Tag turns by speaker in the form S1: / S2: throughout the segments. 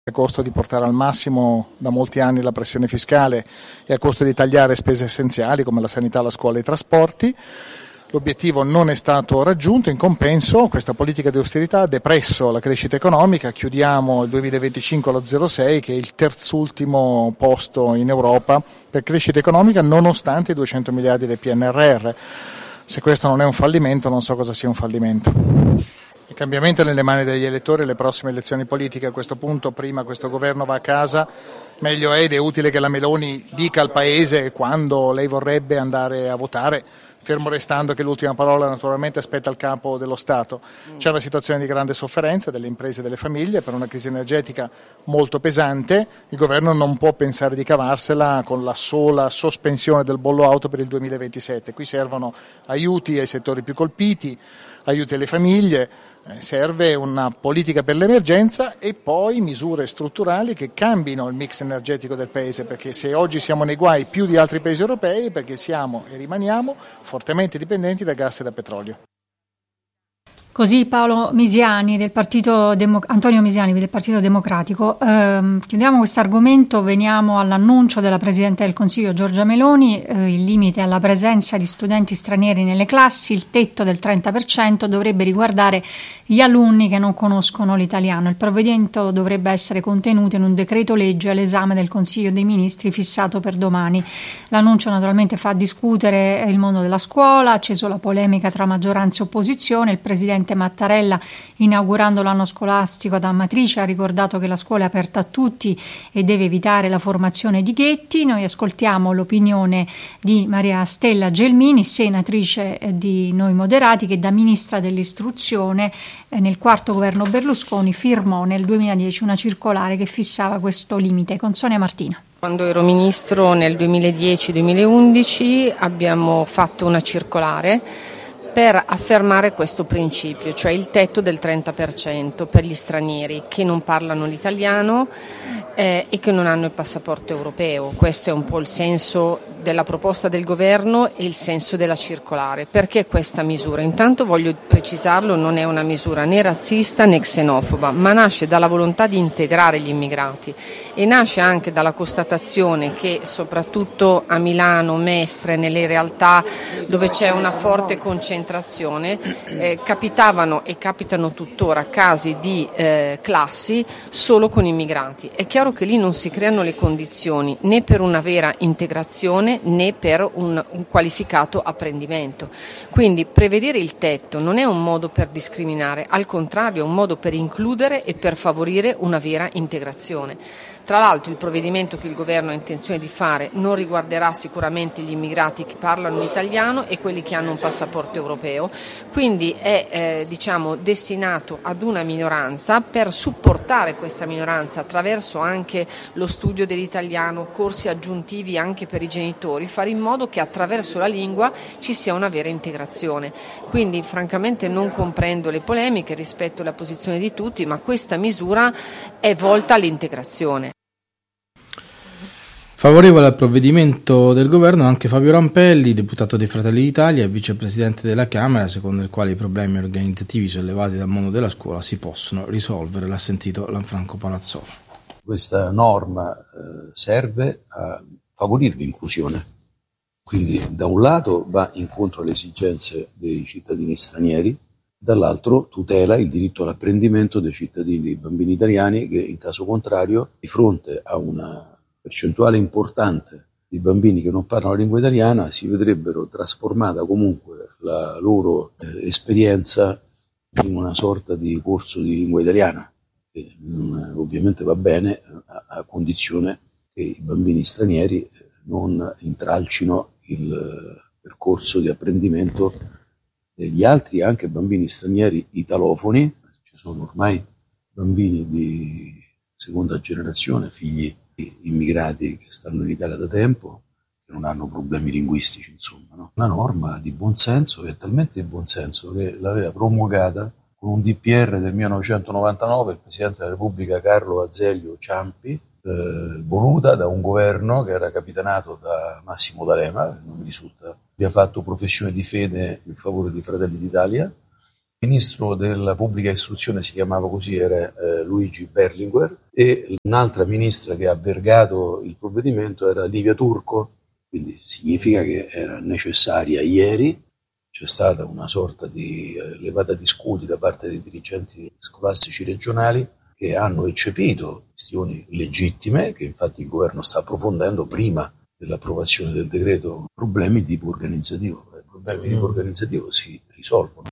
S1: a costo di portare al massimo da molti anni la pressione fiscale e a costo di tagliare spese essenziali come la sanità, la scuola e i trasporti. L'obiettivo non è stato raggiunto, in compenso questa politica di austerità ha depresso la crescita economica, chiudiamo il 2025 allo 0,6 che è il terzultimo posto in Europa per crescita economica nonostante i 200 miliardi del PNRR. Se questo non è un fallimento non so cosa sia un fallimento. Il cambiamento è nelle mani degli elettori, le prossime elezioni politiche. A questo punto, prima questo governo va a casa, meglio è ed è utile che la Meloni dica al Paese quando lei vorrebbe andare a votare, fermo restando che l'ultima parola naturalmente spetta al capo dello Stato. C'è una situazione di grande sofferenza delle imprese e delle famiglie per una crisi energetica molto pesante. Il governo non può pensare di cavarsela con la sola sospensione del bollo auto per il 2027. Qui servono aiuti ai settori più colpiti, aiuti alle famiglie. Serve una politica per l'emergenza e poi misure strutturali che cambino il mix energetico del Paese, perché se oggi siamo nei guai più di altri paesi europei perché siamo e rimaniamo fortemente dipendenti da gas e da petrolio.
S2: Così Paolo Misiani Antonio Misiani del Partito Democratico. Chiudiamo questo argomento, veniamo all'annuncio della Presidente del Consiglio Giorgia Meloni, il limite alla presenza di studenti stranieri nelle classi, il tetto del 30% dovrebbe riguardare gli alunni che non conoscono l'italiano. Il provvedimento dovrebbe essere contenuto in un decreto legge all'esame del Consiglio dei Ministri fissato per domani. L'annuncio naturalmente fa discutere il mondo della scuola, ha acceso la polemica tra maggioranza e opposizione. Il Presidente Mattarella, inaugurando l'anno scolastico ad Amatrice, ha ricordato che la scuola è aperta a tutti e deve evitare la formazione di ghetti. Noi ascoltiamo l'opinione di Maria Stella Gelmini, senatrice di Noi Moderati, che da ministra dell'istruzione nel quarto governo Berlusconi firmò nel 2010 una circolare che fissava questo limite. Con Sonia Martina.
S3: Quando ero ministro nel 2010-2011 abbiamo fatto una circolare per affermare questo principio, cioè il tetto del 30% per gli stranieri che non parlano l'italiano e che non hanno il passaporto europeo. Questo è un po' il senso della proposta del governo e il senso della circolare. Perché questa misura? Intanto voglio precisarlo, non è una misura né razzista né xenofoba, ma nasce dalla volontà di integrare gli immigrati e nasce anche dalla constatazione che soprattutto a Milano, Mestre, nelle realtà dove c'è una forte concentrazione, capitavano e capitano tuttora casi di classi solo con immigrati. È chiaro che lì non si creano le condizioni né per una vera integrazione né per un qualificato apprendimento. Quindi prevedere il tetto non è un modo per discriminare, al contrario è un modo per includere e per favorire una vera integrazione. Tra l'altro il provvedimento che il governo ha intenzione di fare non riguarderà sicuramente gli immigrati che parlano l'italiano e quelli che hanno un passaporto europeo, quindi è destinato ad una minoranza per supportare questa minoranza attraverso anche lo studio dell'italiano, corsi aggiuntivi anche per i genitori, fare in modo che attraverso la lingua ci sia una vera integrazione. Quindi francamente non comprendo le polemiche, rispetto alla posizione di tutti, ma questa misura è volta all'integrazione.
S4: Favorevole al provvedimento del governo anche Fabio Rampelli, deputato dei Fratelli d'Italia e vicepresidente della Camera, secondo il quale i problemi organizzativi sollevati dal mondo della scuola si possono risolvere, l'ha sentito Lanfranco Palazzolo.
S5: Questa norma serve a favorire l'inclusione, quindi da un lato va incontro alle esigenze dei cittadini stranieri, dall'altro tutela il diritto all'apprendimento dei cittadini, dei bambini italiani che in caso contrario, di fronte a una percentuale importante di bambini che non parlano la lingua italiana, si vedrebbero trasformata comunque la loro esperienza in una sorta di corso di lingua italiana, che ovviamente va bene a condizione che i bambini stranieri non intralcino il percorso di apprendimento degli altri, anche bambini stranieri italofoni. Ci sono ormai bambini di seconda generazione, figli di immigrati che stanno in Italia da tempo, che non hanno problemi linguistici, insomma, no? Una norma di buonsenso, è talmente di buonsenso che l'aveva promulgata con un DPR del 1999 il Presidente della Repubblica Carlo Azeglio Ciampi, voluta da un governo che era capitanato da Massimo D'Alema, che non mi risulta abbia fatto professione di fede in favore dei Fratelli d'Italia, Il ministro della pubblica istruzione si chiamava così, era Luigi Berlinguer, e un'altra ministra che ha vergato il provvedimento era Livia Turco, quindi significa che era necessaria ieri. C'è stata una sorta di levata di scudi da parte dei dirigenti scolastici regionali che hanno eccepito questioni legittime, che infatti il governo sta approfondendo prima dell'approvazione del decreto, problemi di tipo organizzativo. I problemi di tipo organizzativo si risolvono.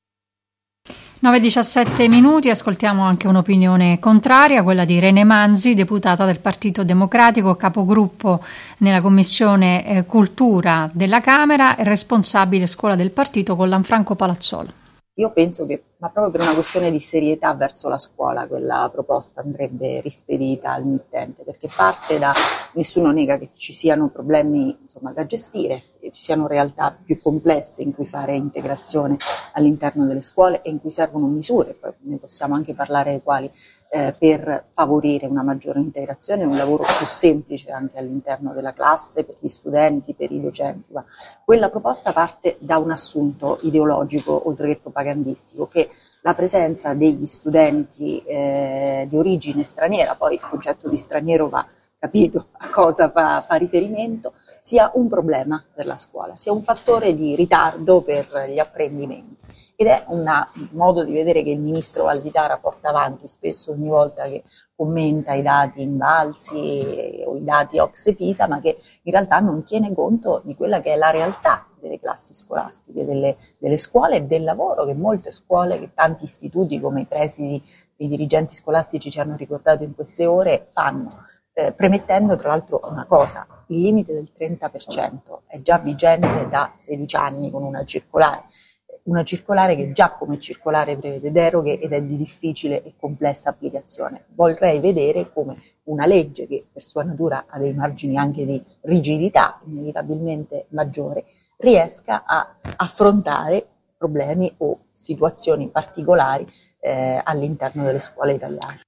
S2: 9:17 minuti, ascoltiamo anche un'opinione contraria, quella di Irene Manzi, deputata del Partito Democratico, capogruppo nella Commissione Cultura della Camera e responsabile scuola del partito con Lanfranco Palazzolo.
S6: Io penso che, ma proprio per una questione di serietà verso la scuola, quella proposta andrebbe rispedita al mittente, perché parte da, nessuno nega che ci siano problemi da gestire, che ci siano realtà più complesse in cui fare integrazione all'interno delle scuole e in cui servono misure, poi ne possiamo anche parlare quali, per favorire una maggiore integrazione e un lavoro più semplice anche all'interno della classe, per gli studenti, per i docenti. Ma quella proposta parte da un assunto ideologico, oltre che propagandistico, che la presenza degli studenti di origine straniera, poi il concetto di straniero va capito a cosa fa riferimento, sia un problema per la scuola, sia un fattore di ritardo per gli apprendimenti. Ed è un modo di vedere che il ministro Valditara porta avanti spesso ogni volta che commenta i dati invalsi o i dati Ocse-Pisa, ma che in realtà non tiene conto di quella che è la realtà delle classi scolastiche, delle scuole e del lavoro che molte scuole, che tanti istituti come i presidi, i dirigenti scolastici ci hanno ricordato in queste ore, fanno. Premettendo tra l'altro una cosa, il limite del 30% è già vigente da 16 anni con una circolare che già come circolare prevede deroghe ed è di difficile e complessa applicazione. Vorrei vedere come una legge che per sua natura ha dei margini anche di rigidità inevitabilmente maggiore riesca a affrontare problemi o situazioni particolari all'interno delle scuole italiane.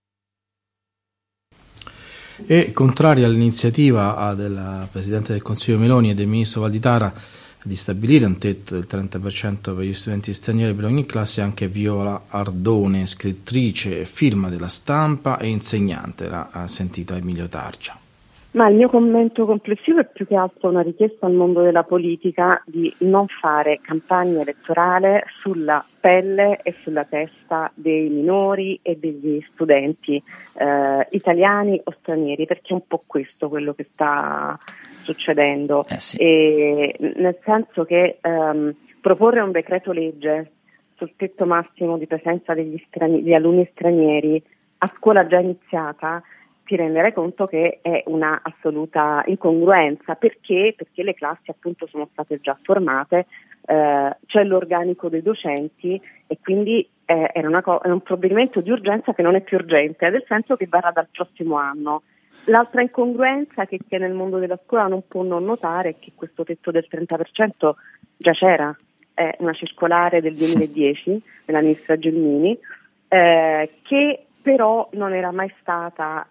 S4: E contraria all'iniziativa del Presidente del Consiglio Meloni e del Ministro Valditara di stabilire un tetto del 30% per gli studenti stranieri per ogni classe, anche Viola Ardone, scrittrice, firma della Stampa e insegnante, l'ha sentita Emilio Targia.
S7: Ma il mio commento complessivo è più che altro una richiesta al mondo della politica di non fare campagna elettorale sulla pelle e sulla testa dei minori e degli studenti italiani o stranieri, perché è un po' questo quello che sta succedendo,
S8: sì.
S7: E nel senso che proporre un decreto legge sul tetto massimo di presenza degli alunni stranieri a scuola già iniziata, ti renderai conto che è una assoluta incongruenza. Perché le classi appunto sono state già formate, c'è l'organico dei docenti e quindi è un provvedimento di urgenza che non è più urgente, nel senso che varrà dal prossimo anno. L'altra incongruenza che nel mondo della scuola non può non notare è che questo tetto del 30% già c'era, è una circolare del 2010 della ministra Gelmini, che però non era mai stata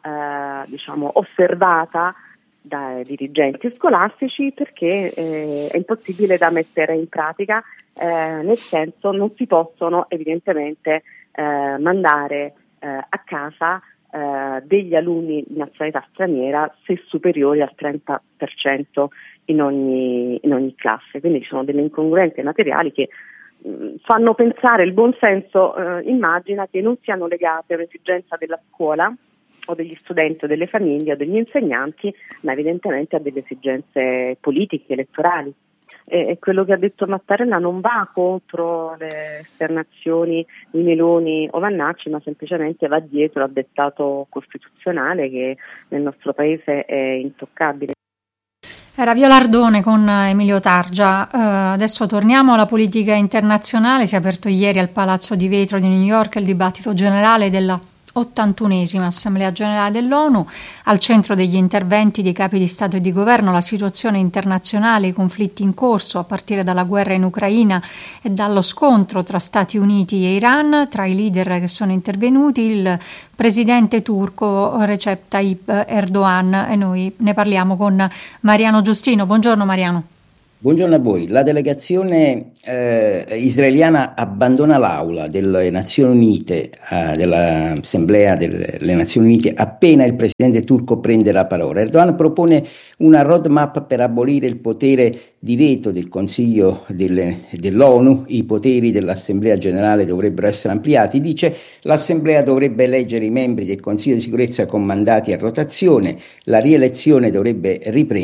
S7: osservata dai dirigenti scolastici, perché è impossibile da mettere in pratica, nel senso non si possono evidentemente mandare a casa degli alunni di nazionalità straniera se superiori al 30% in ogni classe. Quindi ci sono delle incongruenze materiali che fanno pensare, il buon senso immagina che non siano legate a un'esigenza della scuola o degli studenti o delle famiglie o degli insegnanti, ma evidentemente a delle esigenze politiche, elettorali. E quello che ha detto Mattarella non va contro le esternazioni di Meloni o Vannacci, ma semplicemente va dietro al dettato costituzionale che nel nostro paese è intoccabile.
S2: Era Viola Ardone con Emilio Targia. Adesso torniamo alla politica internazionale. Si è aperto ieri al Palazzo di Vetro di New York il dibattito generale della 81esima Assemblea Generale dell'ONU. Al centro degli interventi dei capi di Stato e di Governo la situazione internazionale, i conflitti in corso a partire dalla guerra in Ucraina e dallo scontro tra Stati Uniti e Iran. Tra i leader che sono intervenuti il presidente turco Recep Tayyip Erdogan, e noi ne parliamo con Mariano Giustino. Buongiorno Mariano.
S8: Buongiorno a voi. La delegazione israeliana abbandona l'aula delle Nazioni Unite, dell'Assemblea delle Nazioni Unite, appena il presidente turco prende la parola. Erdogan propone una roadmap per abolire il potere di veto del Consiglio dell'ONU. I poteri dell'Assemblea generale dovrebbero essere ampliati. Dice l'Assemblea dovrebbe eleggere i membri del Consiglio di sicurezza con mandati a rotazione. La rielezione dovrebbe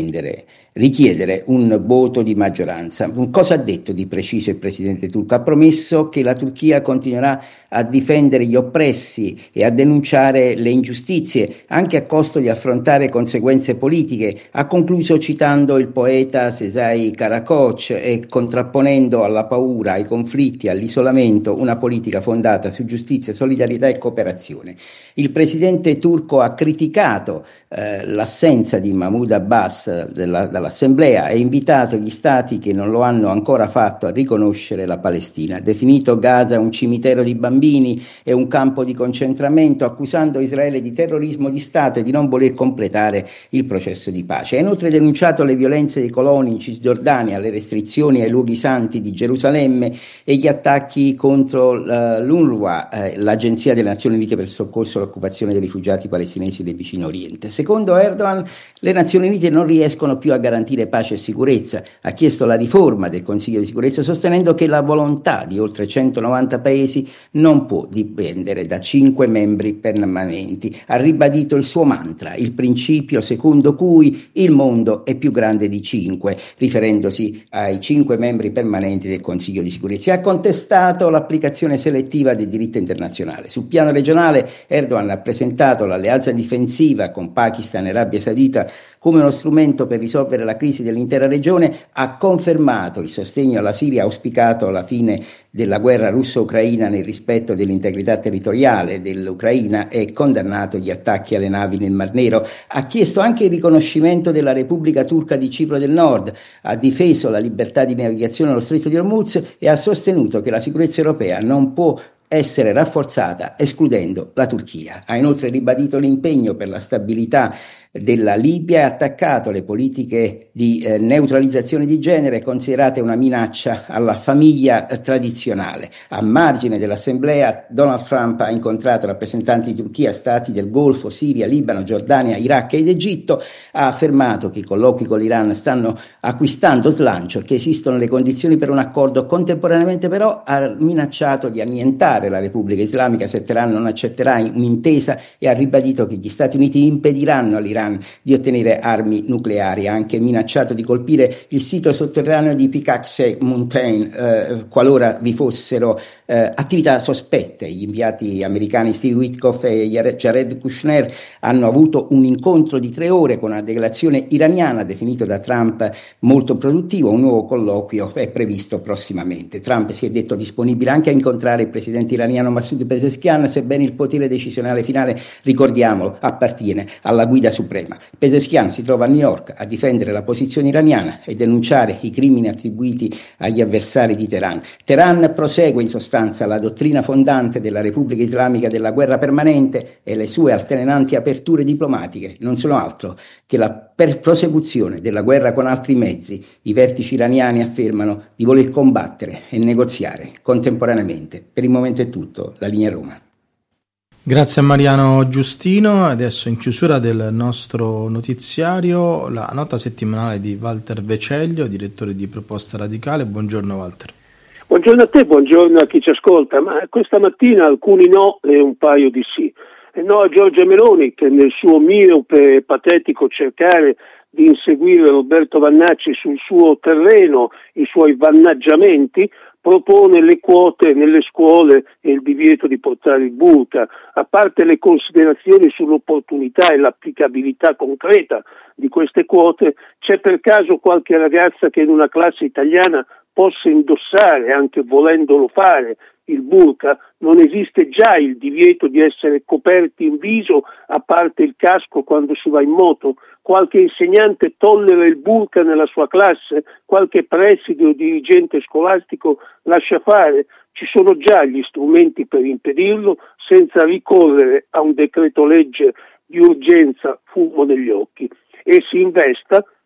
S8: richiedere un voto di maggioranza. Cosa ha detto di preciso il presidente turco? Ha promesso che la Turchia continuerà a difendere gli oppressi e a denunciare le ingiustizie, anche a costo di affrontare conseguenze politiche. Ha concluso citando il poeta Sezai Karakoç e contrapponendo alla paura, ai conflitti, all'isolamento una politica fondata su giustizia, solidarietà e cooperazione. Il presidente turco ha criticato l'assenza di Mahmoud Abbas dall'Assemblea e invitato gli stati che non lo hanno ancora fatto a riconoscere la Palestina. Ha definito Gaza un cimitero di bambini e un campo di concentramento, accusando Israele di terrorismo di Stato e di non voler completare il processo di pace. Ha inoltre denunciato le violenze dei coloni in Cisgiordania, le restrizioni ai luoghi santi di Gerusalemme e gli attacchi contro l'UNRWA, l'Agenzia delle Nazioni Unite per il soccorso e l'occupazione dei rifugiati palestinesi del vicino Oriente. Secondo Erdogan, le Nazioni Unite non riescono più a garantire pace e sicurezza. Ha chiesto la riforma del Consiglio di sicurezza, sostenendo che la volontà di oltre 190 paesi non può dipendere da 5 membri permanenti. Ha ribadito il suo mantra, il principio secondo cui il mondo è più grande di 5, riferendosi ai 5 membri permanenti del Consiglio di sicurezza. Ha contestato l'applicazione selettiva del diritto internazionale. Sul piano regionale, Erdogan ha presentato l'alleanza difensiva con Pakistan e Arabia Saudita come uno strumento per risolvere la crisi dell'intera regione. Ha confermato il sostegno alla Siria, auspicato alla fine della guerra russo-ucraina nel rispetto dell'integrità territoriale dell'Ucraina e condannato gli attacchi alle navi nel Mar Nero. Ha chiesto anche il riconoscimento della Repubblica Turca di Cipro del Nord, ha difeso la libertà di navigazione allo Stretto di Hormuz e ha sostenuto che la sicurezza europea non può essere rafforzata escludendo la Turchia. Ha inoltre ribadito l'impegno per la stabilità della Libia e ha attaccato le politiche di neutralizzazione di genere considerate una minaccia alla famiglia tradizionale. A margine dell'Assemblea, Donald Trump ha incontrato rappresentanti di Turchia, stati del Golfo, Siria, Libano, Giordania, Iraq ed Egitto. Ha affermato che i colloqui con l'Iran stanno acquistando slancio e che esistono le condizioni per un accordo. Contemporaneamente però ha minacciato di annientare la Repubblica Islamica se Teheran non accetterà un'intesa e ha ribadito che gli Stati Uniti impediranno all'Iran di ottenere armi nucleari. Ha anche minacciato di colpire il sito sotterraneo di Pickaxe Mountain qualora vi fossero attività sospette. Gli inviati americani Steve Witkoff e Jared Kushner hanno avuto un incontro di 3 ore con una delegazione iraniana definito da Trump molto produttivo. Un nuovo colloquio è previsto prossimamente. Trump si è detto disponibile anche a incontrare il presidente iraniano Masoud Pezeshkian, sebbene il potere decisionale finale, ricordiamolo, appartiene alla guida suprema. Pezeshkian si trova a New York a difendere la posizione iraniana e denunciare i crimini attribuiti agli avversari di Teheran. Teheran prosegue in sostanza la dottrina fondante della Repubblica Islamica della guerra permanente e le sue alternanti aperture diplomatiche non sono altro che la prosecuzione della guerra con altri mezzi. I vertici iraniani affermano di voler combattere e negoziare contemporaneamente. Per il momento è tutto. La linea Roma.
S4: Grazie a Mariano Giustino. Adesso in chiusura del nostro notiziario la nota settimanale di Walter Veceglio, direttore di Proposta Radicale. Buongiorno Walter.
S9: Buongiorno a te, buongiorno a chi ci ascolta. Ma questa mattina alcuni no e un paio di sì. E no a Giorgia Meloni, che nel suo miope e patetico cercare di inseguire Roberto Vannacci sul suo terreno, i suoi vannaggiamenti, propone le quote nelle scuole e il divieto di portare il burka. A parte le considerazioni sull'opportunità e l'applicabilità concreta di queste quote, c'è per caso qualche ragazza che in una classe italiana possa indossare, anche volendolo fare, il burka? Non esiste già il divieto di essere coperti in viso, a parte il casco quando si va in moto? Qualche insegnante tollera il burka nella sua classe? Qualche preside o dirigente scolastico lascia fare? Ci sono già gli strumenti per impedirlo senza ricorrere a un decreto legge di urgenza fumo negli occhi. E si investa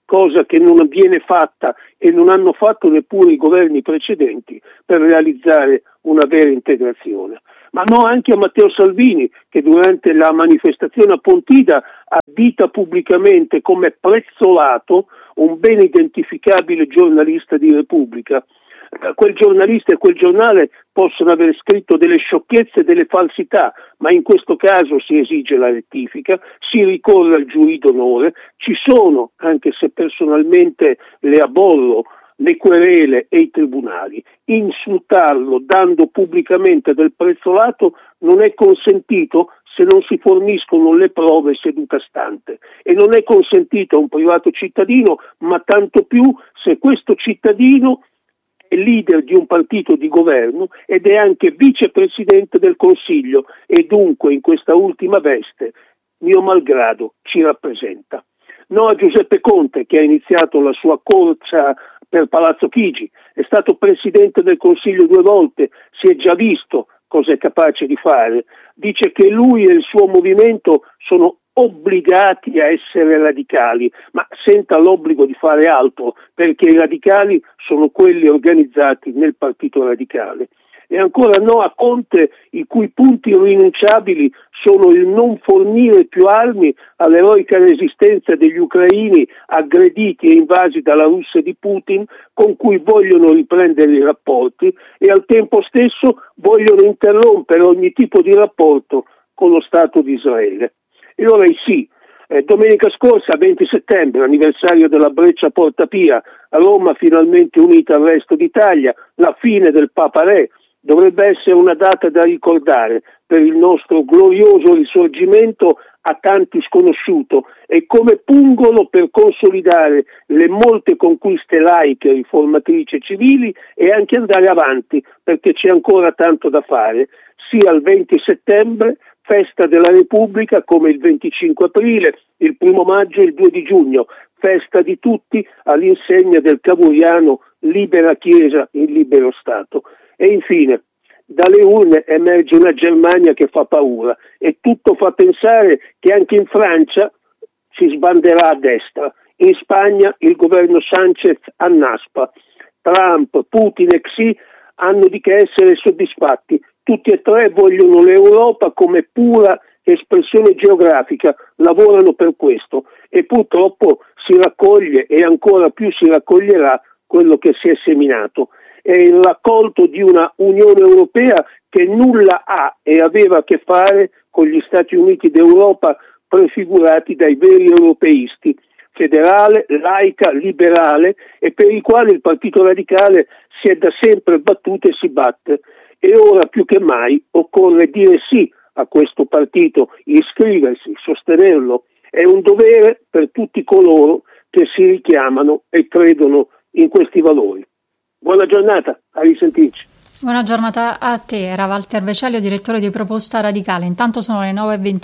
S9: cosa che non viene fatta e non hanno fatto neppure i governi precedenti per realizzare una vera integrazione. Ma no anche a Matteo Salvini, che durante la manifestazione a Pontida addita pubblicamente come prezzolato un ben identificabile giornalista di Repubblica. Quel giornalista e quel giornale possono aver scritto delle sciocchezze e delle falsità, ma in questo caso si esige la rettifica, si ricorre al giurì d'onore, ci sono, anche se personalmente le abollo, le querele e i tribunali. Insultarlo dando pubblicamente del prezzolato non è consentito se non si forniscono le prove seduta stante, e non è consentito a un privato cittadino, ma tanto più se questo cittadino è leader di un partito di governo ed è anche vicepresidente del Consiglio e dunque in questa ultima veste, mio malgrado, ci rappresenta. No a Giuseppe Conte, che ha iniziato la sua corsa per Palazzo Chigi, è stato presidente del Consiglio 2 volte, si è già visto cosa è capace di fare, dice che lui e il suo movimento sono obbligati a essere radicali, ma senza l'obbligo di fare altro, perché i radicali sono quelli organizzati nel Partito Radicale. E ancora no a Conte, i cui punti irrinunciabili sono il non fornire più armi all'eroica resistenza degli ucraini aggrediti e invasi dalla Russia di Putin, con cui vogliono riprendere i rapporti e al tempo stesso vogliono interrompere ogni tipo di rapporto con lo Stato di Israele. E ora sì, domenica scorsa, 20 settembre, anniversario della Breccia Porta Pia, Roma finalmente unita al resto d'Italia, la fine del Papa Re, dovrebbe essere una data da ricordare per il nostro glorioso risorgimento a tanti sconosciuto e come pungolo per consolidare le molte conquiste laiche, riformatrici e civili e anche andare avanti, perché c'è ancora tanto da fare, sia il 20 settembre, festa della Repubblica, come il 25 aprile, il 1 maggio e il 2 di giugno, festa di tutti all'insegna del cavouriano libera Chiesa in libero Stato. E infine, dalle urne emerge una Germania che fa paura e tutto fa pensare che anche in Francia si sbanderà a destra, in Spagna il governo Sanchez annaspa, Trump, Putin e Xi hanno di che essere soddisfatti, tutti e tre vogliono l'Europa come pura espressione geografica, lavorano per questo e purtroppo si raccoglie e ancora più si raccoglierà quello che si è seminato. È il raccolto di una Unione Europea che nulla ha e aveva a che fare con gli Stati Uniti d'Europa prefigurati dai veri europeisti, federale, laica, liberale e per i quali il Partito Radicale si è da sempre battuto e si batte. E ora più che mai occorre dire sì a questo partito, iscriversi, sostenerlo. È un dovere per tutti coloro che si richiamano e credono in questi valori. Buona giornata, a risentirci.
S2: Buona giornata a te, era Walter Vecellio, direttore di Proposta Radicale. Intanto sono le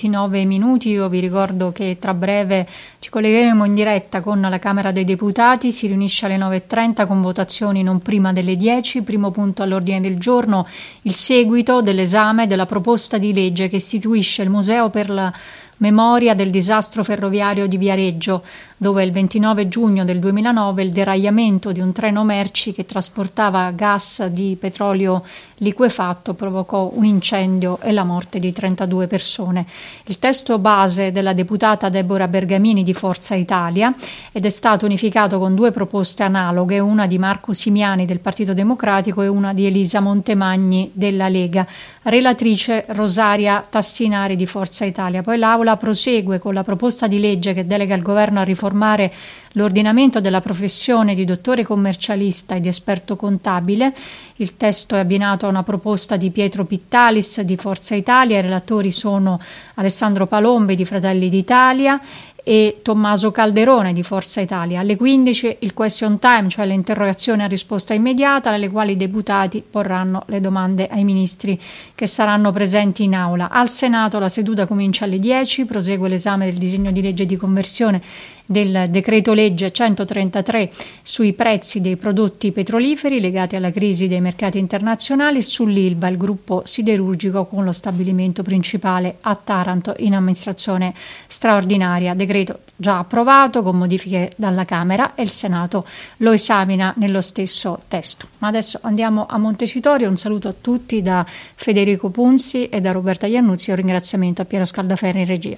S2: 9:29, io vi ricordo che tra breve ci collegheremo in diretta con la Camera dei Deputati, si riunisce alle 9:30 con votazioni non prima delle 10, primo punto all'ordine del giorno, il seguito dell'esame della proposta di legge che istituisce il Museo per la memoria del disastro ferroviario di Viareggio, dove il 29 giugno del 2009 il deragliamento di un treno merci che trasportava gas di petrolio liquefatto provocò un incendio e la morte di 32 persone. Il testo base della deputata Deborah Bergamini di Forza Italia ed è stato unificato con due proposte analoghe, una di Marco Simiani del Partito Democratico e una di Elisa Montemagni della Lega. Relatrice Rosaria Tassinari di Forza Italia. Poi l'Aula prosegue con la proposta di legge che delega il governo a riformare l'ordinamento della professione di dottore commercialista e di esperto contabile. Il testo è abbinato a una proposta di Pietro Pittalis di Forza Italia. I relatori sono Alessandro Palombi di Fratelli d'Italia e Tommaso Calderone di Forza Italia. Alle 15 il question time, cioè le interrogazioni a risposta immediata, nelle quali i deputati porranno le domande ai ministri che saranno presenti in aula. Al Senato la seduta comincia alle 10, prosegue l'esame del disegno di legge di conversione del decreto legge 133 sui prezzi dei prodotti petroliferi legati alla crisi dei mercati internazionali, sull'Ilva, il gruppo siderurgico con lo stabilimento principale a Taranto in amministrazione straordinaria. Decreto già approvato con modifiche dalla Camera e il Senato lo esamina nello stesso testo. Ma adesso andiamo a Montecitorio. Un saluto a tutti da Federico Punzi e da Roberta Iannuzzi e un ringraziamento a Piero Scaldaferri in regia.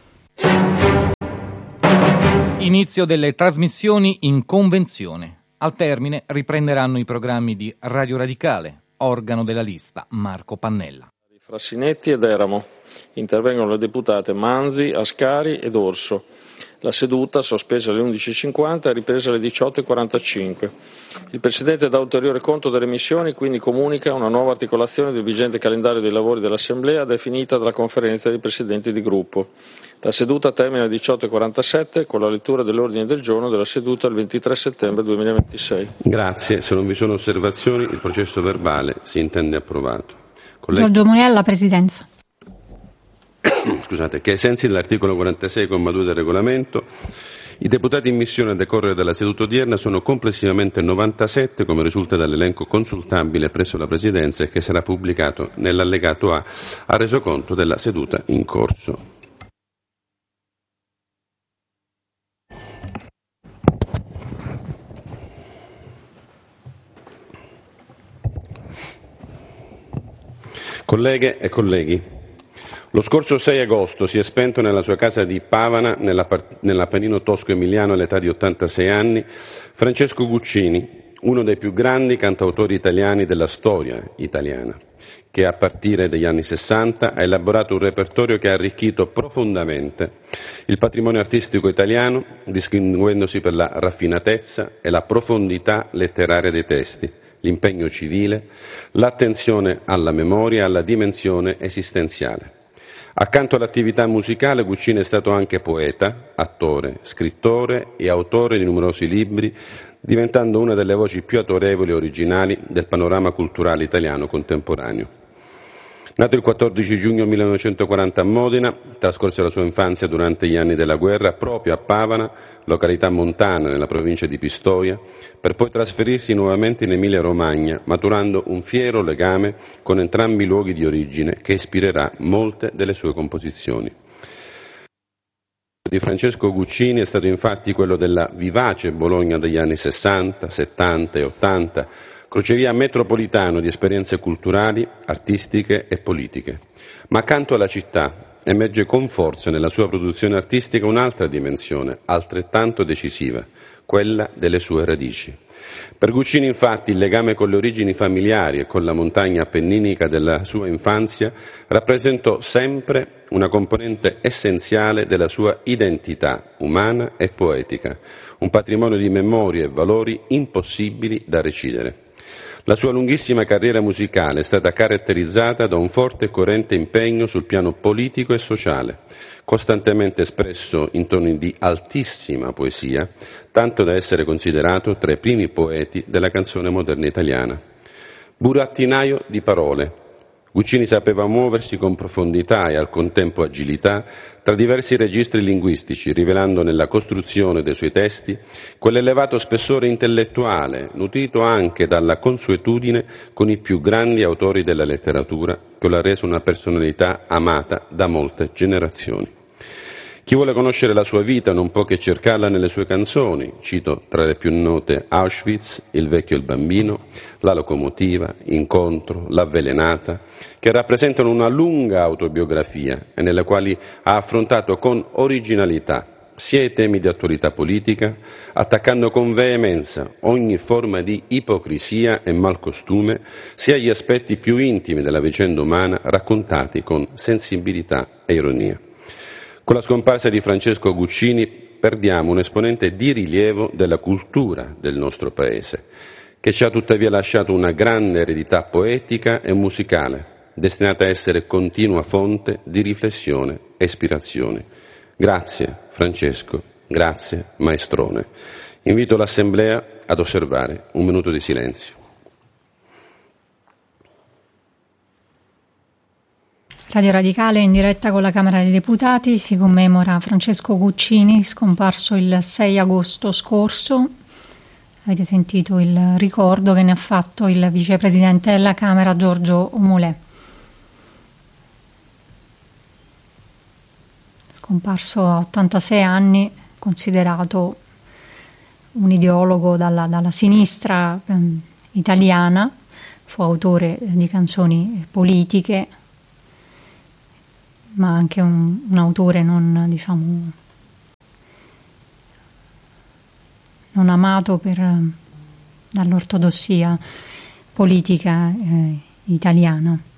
S10: Inizio delle trasmissioni in convenzione. Al termine riprenderanno i programmi di Radio Radicale, organo della lista Marco Pannella.
S11: Frassinetti ed Eramo. Intervengono le deputate Manzi, Ascari ed Orso. La seduta, sospesa alle 11.50, è ripresa alle 18.45. Il Presidente dà ulteriore conto delle missioni, quindi comunica una nuova articolazione del vigente calendario dei lavori dell'Assemblea definita dalla Conferenza dei Presidenti di Gruppo. La seduta termina alle 18.47 con la lettura dell'ordine del giorno della seduta del 23 settembre 2026.
S12: Grazie. Se non vi sono osservazioni, il processo verbale si intende approvato.
S2: Giorgio Muniella, Presidenza.
S12: Scusate, che ai sensi dell'articolo 46,2 del regolamento i deputati in missione a decorrere dalla seduta odierna sono complessivamente 97, come risulta dall'elenco consultabile presso la Presidenza e che sarà pubblicato nell'allegato A al resoconto della seduta in corso. Colleghe e colleghi, lo scorso 6 agosto si è spento nella sua casa di Pavana, nell'Appennino tosco-emiliano, all'età di 86 anni, Francesco Guccini, uno dei più grandi cantautori italiani della storia italiana, che a partire dagli anni 60 ha elaborato un repertorio che ha arricchito profondamente il patrimonio artistico italiano, distinguendosi per la raffinatezza e la profondità letteraria dei testi, l'impegno civile, l'attenzione alla memoria e alla dimensione esistenziale. Accanto all'attività musicale, Guccini è stato anche poeta, attore, scrittore e autore di numerosi libri, diventando una delle voci più autorevoli e originali del panorama culturale italiano contemporaneo. Nato il 14 giugno 1940 a Modena, trascorse la sua infanzia durante gli anni della guerra proprio a Pavana, località montana nella provincia di Pistoia, per poi trasferirsi nuovamente in Emilia-Romagna, maturando un fiero legame con entrambi i luoghi di origine che ispirerà molte delle sue composizioni. Di Francesco Guccini è stato infatti quello della vivace Bologna degli anni 60, 70 e 80, crocevia metropolitano di esperienze culturali, artistiche e politiche. Ma accanto alla città emerge con forza nella sua produzione artistica un'altra dimensione, altrettanto decisiva, quella delle sue radici. Per Guccini, infatti, il legame con le origini familiari e con la montagna appenninica della sua infanzia rappresentò sempre una componente essenziale della sua identità umana e poetica, un patrimonio di memorie e valori impossibili da recidere. La sua lunghissima carriera musicale è stata caratterizzata da un forte e coerente impegno sul piano politico e sociale, costantemente espresso in toni di altissima poesia, tanto da essere considerato tra i primi poeti della canzone moderna italiana. Burattinaio di parole, Guccini sapeva muoversi con profondità e al contempo agilità tra diversi registri linguistici, rivelando nella costruzione dei suoi testi quell'elevato spessore intellettuale, nutrito anche dalla consuetudine con i più grandi autori della letteratura, che lo ha reso una personalità amata da molte generazioni. Chi vuole conoscere la sua vita non può che cercarla nelle sue canzoni. Cito tra le più note Auschwitz, Il vecchio e il bambino, La locomotiva, Incontro, L'avvelenata, che rappresentano una lunga autobiografia e nelle quali ha affrontato con originalità sia i temi di attualità politica, attaccando con veemenza ogni forma di ipocrisia e malcostume, sia gli aspetti più intimi della vicenda umana raccontati con sensibilità e ironia. Con la scomparsa di Francesco Guccini perdiamo un esponente di rilievo della cultura del nostro Paese, che ci ha tuttavia lasciato una grande eredità poetica e musicale, destinata a essere continua fonte di riflessione e ispirazione. Grazie Francesco, grazie maestrone. Invito l'Assemblea ad osservare un minuto di silenzio.
S2: Radio Radicale in diretta con la Camera dei Deputati. Si commemora Francesco Guccini, scomparso il 6 agosto scorso. Avete sentito il ricordo che ne ha fatto il vicepresidente della Camera Giorgio Omolè. Scomparso a 86 anni, considerato un ideologo dalla sinistra italiana, fu autore di canzoni politiche, ma anche un autore non amato dall'ortodossia politica italiana.